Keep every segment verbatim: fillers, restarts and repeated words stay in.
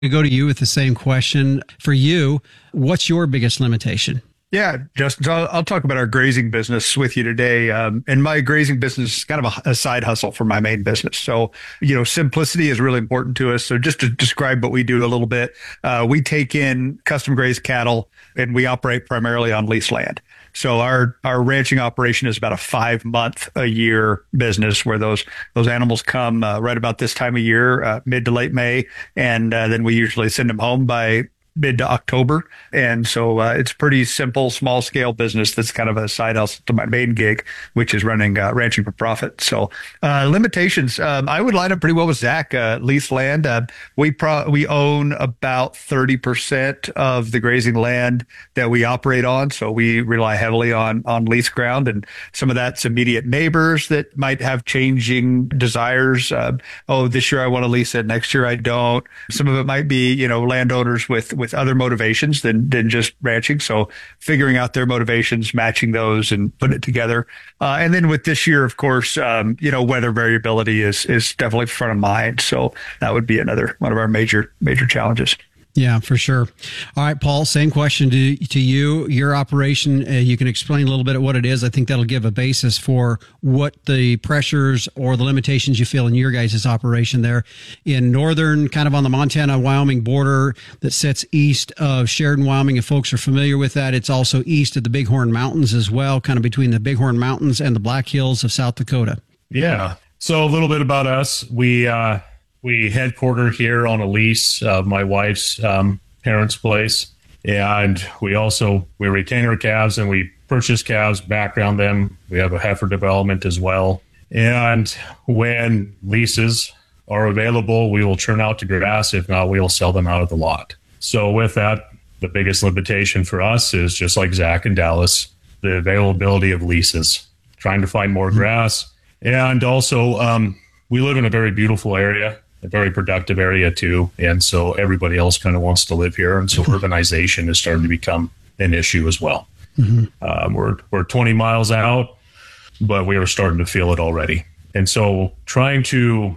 We go to you with the same question. For you, what's your biggest limitation? Yeah, Justin, so I'll, I'll talk about our grazing business with you today. Um, and my grazing business is kind of a, a side hustle for my main business. So, you know, simplicity is really important to us. So just to describe what we do a little bit, uh, we take in custom grazed cattle and we operate primarily on leased land. So our, our ranching operation is about a five month a year business where those, those animals come uh, right about this time of year, uh, mid to late May. And uh, then we usually send them home by mid to October. And so uh, it's pretty simple, small scale business that's kind of a side hustle to my main gig, which is running uh, ranching for profit. So uh, limitations, um, I would line up pretty well with Zach. Uh, leased land, uh, we pro- we own about thirty percent of the grazing land that we operate on. So we rely heavily on on lease ground, and some of that's immediate neighbors that might have changing desires. Uh, oh, this year I want to lease it, next year I don't. Some of it might be, you know, landowners with with other motivations than than just ranching. So figuring out their motivations, matching those and putting it together. Uh, and then with this year, of course, um, you know, weather variability is is definitely front of mind. So that would be another one of our major major challenges. Yeah, for sure. All right, Paul, same question to, to you. Your operation, uh, you can explain a little bit of what it is. I think that'll give a basis for what the pressures or the limitations you feel in your guys' operation there in northern, kind of on the Montana-Wyoming border that sits east of Sheridan, Wyoming. If folks are familiar with that, it's also east of the Bighorn Mountains as well, kind of between the Bighorn Mountains and the Black Hills of South Dakota. Yeah. So a little bit about us. We, uh, We headquarter here on a lease of my wife's um, parents' place. And we also, we retain our calves and we purchase calves, background them. We have a heifer development as well. And when leases are available, we will turn out to grass. If not, we will sell them out of the lot. So with that, the biggest limitation for us is just like Zach and Dallas, the availability of leases, trying to find more grass. And also, um, we live in a very beautiful area, a very productive area too. And so everybody else kind of wants to live here. And so urbanization is starting to become an issue as well. Mm-hmm. Um, we're, we're twenty miles out, but we are starting to feel it already. And so trying to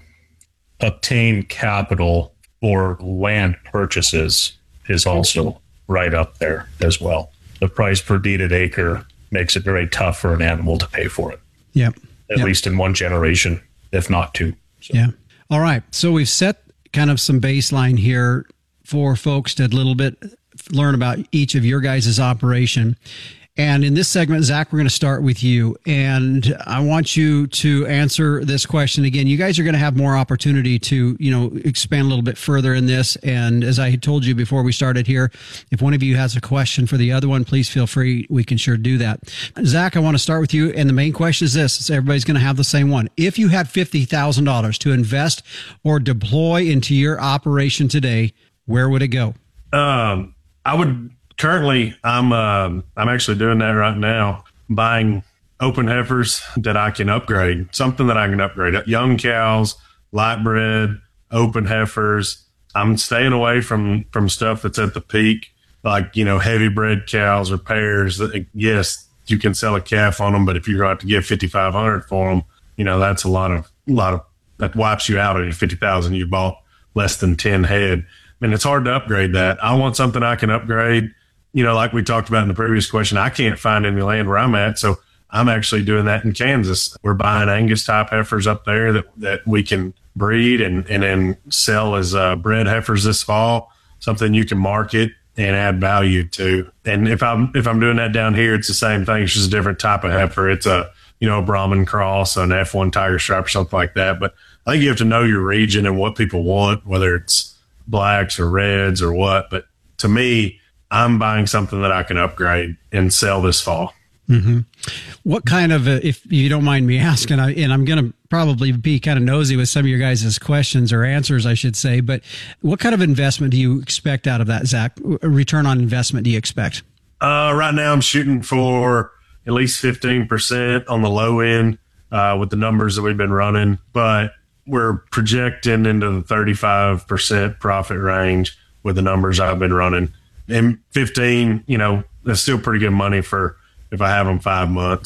obtain capital for land purchases is also right up there as well. The price per deeded acre makes it very tough for an animal to pay for it. Yep. At yep. least in one generation, if not two. So. Yeah. All right. So we've set kind of some baseline here for folks to a little bit learn about each of your guys' operation. And in this segment, Zach, we're going to start with you. And I want you to answer this question again. You guys are going to have more opportunity to, you know, expand a little bit further in this. And as I had told you before we started here, if one of you has a question for the other one, please feel free. We can sure do that. Zach, I want to start with you. And the main question is this. So everybody's going to have the same one. If you had fifty thousand dollars to invest or deploy into your operation today, where would it go? Um, I would... Currently, I'm um, I'm actually doing that right now, buying open heifers that I can upgrade, something that I can upgrade. Young cows, light bred, open heifers. I'm staying away from, from stuff that's at the peak, like, you know, heavy bred cows or pairs. That, yes, you can sell a calf on them, but if you're going to have to give fifty-five hundred dollars for them, you know, that's a lot of, a lot of, that wipes you out of your fifty thousand dollars. You bought less than ten head. I mean, it's hard to upgrade that. I want something I can upgrade. You know, like we talked about in the previous question, I can't find any land where I'm at. So I'm actually doing that in Kansas. We're buying Angus type heifers up there that, that we can breed and, and then sell as uh, bred heifers this fall, something you can market and add value to. And if I'm, if I'm doing that down here, it's the same thing. It's just a different type of heifer. It's a, you know, a Brahman cross, an F one Tiger Stripe or something like that. But I think you have to know your region and what people want, whether it's blacks or reds or what. But to me, I'm buying something that I can upgrade and sell this fall. Mm-hmm. What kind of, a, if you don't mind me asking, I, and I'm going to probably be kind of nosy with some of your guys' questions or answers, I should say, but what kind of investment do you expect out of that, Zach? A return on investment do you expect? Uh, right now I'm shooting for at least fifteen percent on the low end uh, with the numbers that we've been running, but we're projecting into the thirty-five percent profit range with the numbers I've been running. And fifteen, you know, that's still pretty good money for if I have them five months.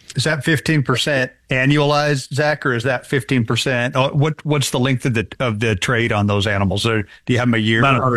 Is that fifteen percent annualized, Zach, or is that fifteen percent? What What's the length of the of the trade on those animals? Or do you have them a year? About